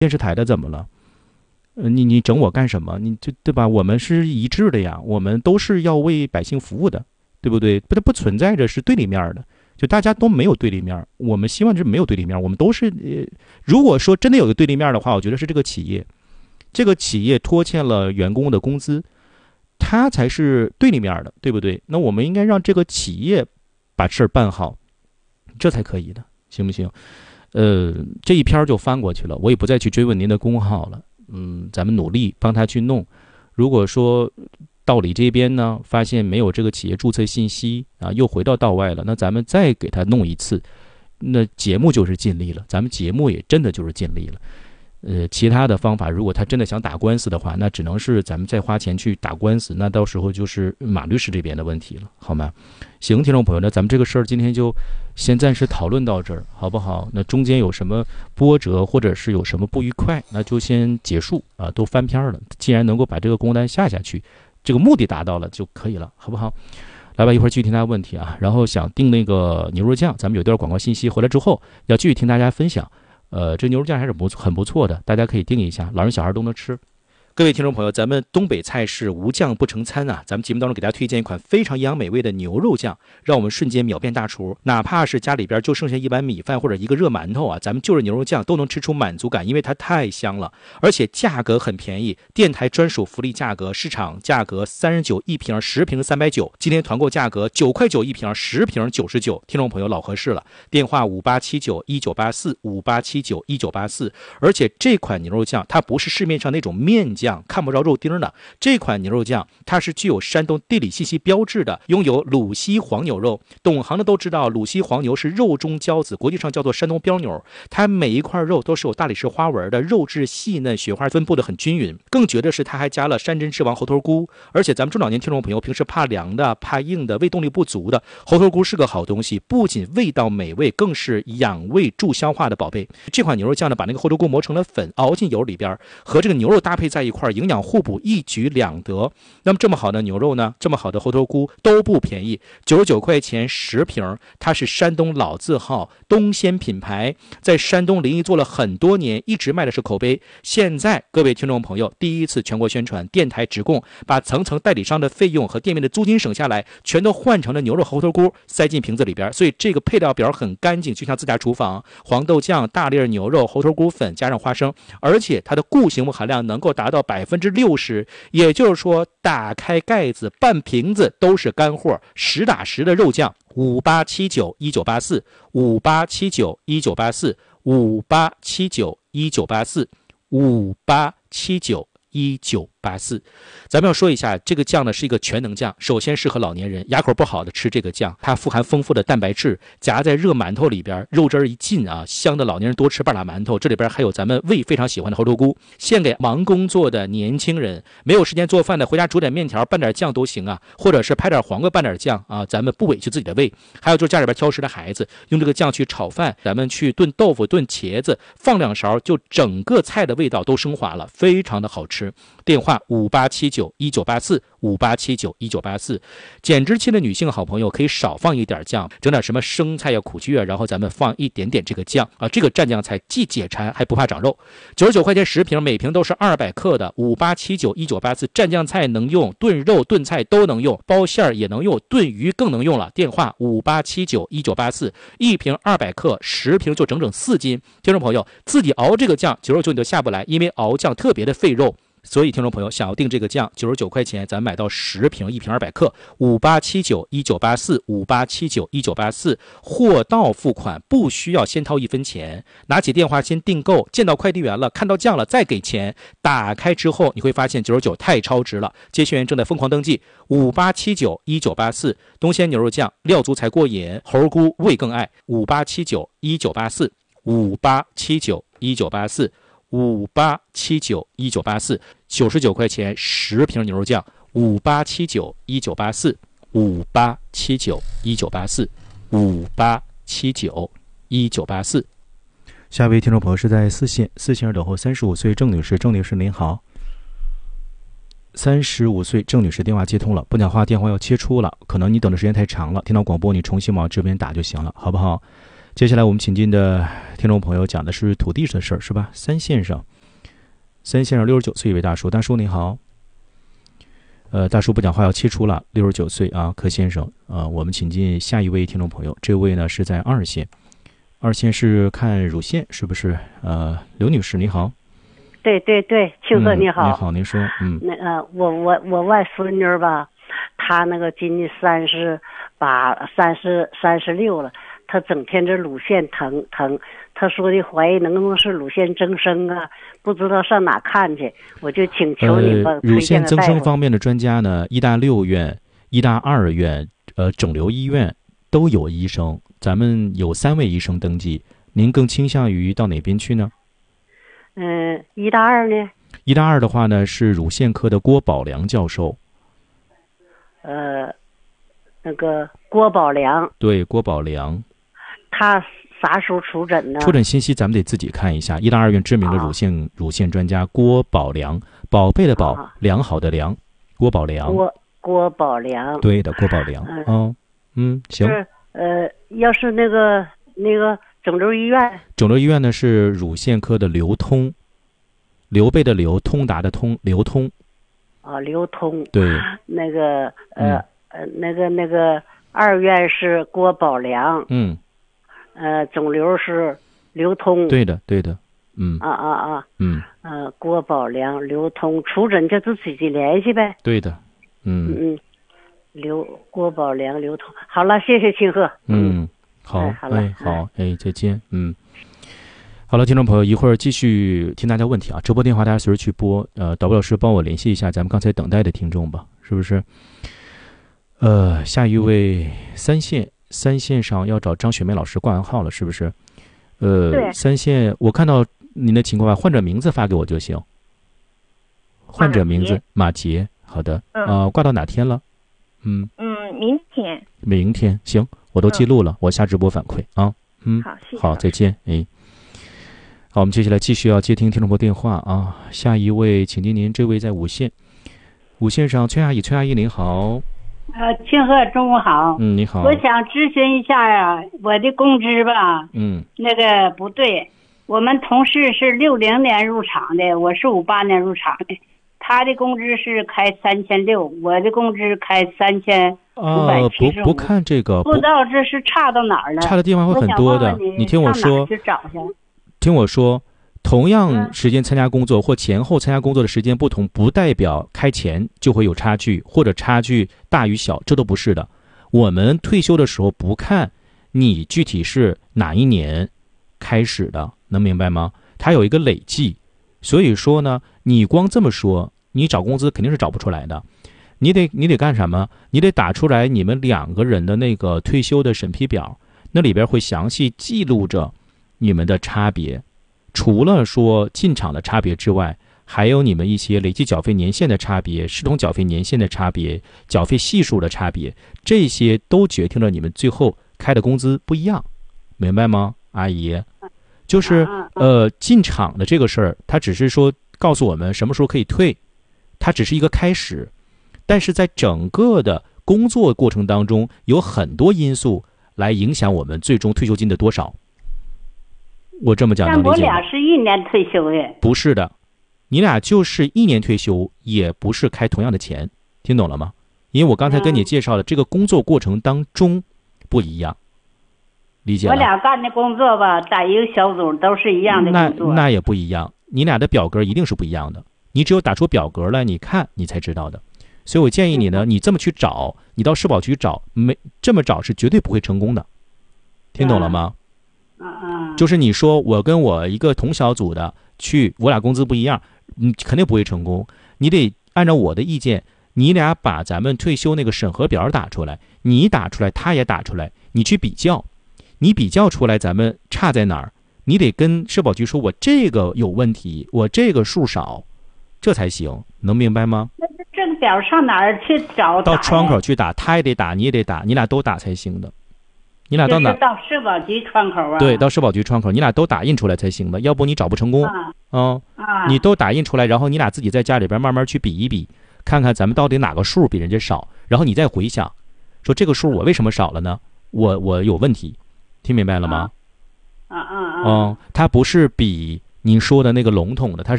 电视台的怎么了？你整我干什么？你就对吧？我们是一致的呀，我们都是要为百姓服务的，对不对？它不存在着是对立面的，就大家都没有对立面。我们希望是没有对立面，我们都是如果说真的有个对立面的话，我觉得是这个企业拖欠了员工的工资，它才是对立面的，对不对？那我们应该让这个企业把事儿办好，这才可以的，行不行？这一篇就翻过去了，我也不再去追问您的公号了。咱们努力帮他去弄。如果说道里这边呢发现没有这个企业注册信息啊，又回到道外了，那咱们再给他弄一次，那节目就是尽力了，咱们节目也真的就是尽力了。其他的方法，如果他真的想打官司的话，那只能是咱们再花钱去打官司，那到时候就是马律师这边的问题了，好吗？行，听众朋友，那咱们这个事儿今天就先暂时讨论到这儿，好不好？那中间有什么波折或者是有什么不愉快，那就先结束啊，都翻篇了。既然能够把这个公单下去，这个目的达到了就可以了，好不好？来吧，一会儿继续听大家问题啊。然后想订那个牛肉酱，咱们有段广告信息回来之后要继续听大家分享。这牛肉酱还是很不错的，大家可以订一下，老人小孩都能吃。各位听众朋友，咱们东北菜是无酱不成餐啊！咱们节目当中给大家推荐一款非常营养美味的牛肉酱，让我们瞬间秒变大厨。哪怕是家里边就剩下一碗米饭或者一个热馒头啊，咱们就着牛肉酱都能吃出满足感，因为它太香了，而且价格很便宜，电台专属福利价格，市场价格39一瓶，10瓶390，今天团购价格9块9一瓶，10瓶99，听众朋友老合适了。电话58791984，58791984。而且这款牛肉酱它不是市面上那种面酱，看不着肉丁的，这款牛肉酱它是具有山东地理信息标志的，拥有鲁西黄牛肉。懂行的都知道，鲁西黄牛是肉中骄子，国际上叫做山东标牛。它每一块肉都是有大理石花纹的，肉质细嫩，雪花分布的很均匀。更绝的是，它还加了山珍之王猴头菇。而且咱们中老年听众朋友平时怕凉的、怕硬的、胃动力不足的，猴头菇是个好东西，不仅味道美味，更是养胃助消化的宝贝。这款牛肉酱呢，把那个猴头菇磨成了粉，熬进油里边，和这个牛肉搭配在一块，营养互补，一举两得。那么这么好的牛肉呢，这么好的猴头菇都不便宜，99块钱10瓶，它是山东老字号东鲜品牌，在山东临沂做了很多年，一直卖的是口碑。现在各位听众朋友第一次全国宣传，电台直供，把层层代理商的费用和店面的租金省下来，全都换成了牛肉猴头菇，塞进瓶子里边，所以这个配料表很干净，就像自家厨房。黄豆酱、大粒牛肉、猴头菇粉加上花生，而且它的固形物含量能够达到60%，也就是说打开盖子半瓶子都是干货，实打实的肉酱。58791984，58791984，58791984，58791984。咱们要说一下，这个酱呢是一个全能酱，首先适合老年人，牙口不好的吃这个酱，它富含丰富的蛋白质，夹在热馒头里边，肉汁一进啊，香的老年人多吃半拉馒头。这里边还有咱们胃非常喜欢的猴头菇，献给忙工作的年轻人，没有时间做饭的，回家煮点面条拌点酱都行啊，或者是拍点黄瓜拌点酱啊，咱们不委屈自己的胃。还有就是家里边挑食的孩子，用这个酱去炒饭，咱们去炖豆腐、炖茄子，放2勺，就整个菜的味道都升华了，非常的好吃。电话58791984，58791984。减脂期的女性好朋友可以少放一点酱，整点什么生菜呀、苦苣啊，然后咱们放一点点这个酱啊，这个蘸酱菜既解馋还不怕长肉。99块钱10瓶，每瓶都是200克的。58791984蘸酱菜能用，炖肉炖菜都能用，包馅也能用，炖鱼更能用了。电话58791984，一瓶200克，10瓶就整整4斤。听众朋友自己熬这个酱，99你都下不来，因为熬酱特别的费肉。所以听众朋友想要订这个酱，99块钱咱买到10瓶，一瓶200克，58791984，58791984，货到付款，不需要先掏1分钱，拿起电话先订购，见到快递员了，看到酱了再给钱，打开之后你会发现99太超值了。接线员正在疯狂登记，58791984，东鲜牛肉酱料足才过瘾，猴菇味更爱，58791984，58791984，58791984，99块钱10瓶牛肉酱，58791984，58791984，58791984。下一位听众朋友是在四线等候35岁郑女士，郑女士您好。35岁郑女士电话接通了，不讲话电话要切出了，可能你等的时间太长了，听到广播你重新往这边打就行了，好不好？接下来我们请进的听众朋友讲的是土地的事儿，是吧？3线上三线上69岁一位大叔，大叔你好。大叔不讲话要切除了，69岁啊，柯先生啊，我们请进下一位听众朋友，这位呢是在二线，二线是看乳腺是不是？刘女士你好。 对对对，庆哥你好。 你好，您说。 我外孙女吧，她那个今年36了，她整天这乳腺疼，她说的怀疑能不能是乳腺增生啊，不知道上哪看去，我就请求你吧。 乳腺增生方面的专家呢，医大6院、医大2院、肿瘤医院都有医生，咱们有3位医生登记，您更倾向于到哪边去呢？ 医大2呢？ 医大2的话呢，是乳腺科的郭宝良教授。 那个郭宝良。对， 郭宝良。 他啥时候出诊呢？ 出诊信息咱们得自己看一下。医大2院知名的乳腺专家郭宝良，宝贝的宝，良好的良，郭宝良。郭宝良。对的，郭宝良。行。 要是那个肿瘤医院。 肿瘤医院呢是乳腺科的刘通，刘备的刘，通达的通，刘通。 刘通。 对。 那个2院是郭宝良。肿瘤是刘通。 对的。 郭宝良、刘通出诊就自己联系呗。 对的。 郭宝良、刘通。好了，谢谢庆贺。 好，好，再见。好了，听众朋友，一会儿继续听大家问题啊，直播电话大家随时去拨。导播老师帮我联系一下咱们刚才等待的听众吧，是不是？下一位三线上要找张雪梅老师挂完号了，是不是？ 对。 三线，我看到您的情况吧，患者名字发给我就行。患者名字马杰，好的。挂到哪天了？明天行，我都记录了，我下直播反馈啊。 好，谢谢。 好，再见。好，我们接下来继续要接听听众朋友电话啊。下一位，请听您，这位在五线上，崔阿姨您好。 庆贺中午好。 你好。 我想咨询一下呀，我的工资吧，那个不对，我们同事是60年入场的，我是58年入场的，他的工资是开3600，我的工资开3575。 不看这个， 不知道这是差到哪儿了， 差的地方会很多的。你听我说，听我说，同样时间参加工作或前后参加工作的时间不同，不代表开前就会有差距，或者差距大与小，这都不是的。我们退休的时候不看你具体是哪一年开始的，能明白吗？它有一个累计，所以说呢，你光这么说，你找工资肯定是找不出来的。你得干什么？你得打出来你们2个人的那个退休的审批表，那里边会详细记录着你们的差别，除了说进场的差别之外，还有你们一些累计缴费年限的差别、视同缴费年限的差别、缴费系数的差别，这些都决定了你们最后开的工资不一样，明白吗，阿姨？就是进场的这个事儿，它只是说告诉我们什么时候可以退，它只是一个开始，但是在整个的工作过程当中，有很多因素来影响我们最终退休金的多少。我这么讲能理解吗？ 但我俩是1年退休的。 不是的，你俩就是1年退休，也不是开同样的钱，听懂了吗？因为我刚才跟你介绍的这个工作过程当中不一样，理解了？ 我俩干的工作吧，在一个小组都是一样的工作。 那也不一样，你俩的表格一定是不一样的，你只有打出表格来，你看你才知道的。所以我建议你呢，你这么去找，你到社保局找，这么找是绝对不会成功的，听懂了吗？就是你说我跟我一个同小组的去，我俩工资不一样，你肯定不会成功。你得按照我的意见，你俩把咱们退休那个审核表打出来，你打出来，他也打出来，你去比较，你比较出来咱们差在哪儿，你得跟社保局说我这个有问题，我这个数少，这才行，能明白吗？ 那这个表上哪儿去找？ 到窗口去打，他也得打，你也得打，你俩都打才行的。你俩到哪？ 到社保局窗口啊。 对，到社保局窗口，你俩都打印出来才行的，要不你找不成功。你都打印出来，然后你俩自己在家里边慢慢去比一比，看看咱们到底哪个数比人家少，然后你再回想，说这个数我为什么少了呢？我有问题，听明白了吗？它不是比您说的那个笼统的，它是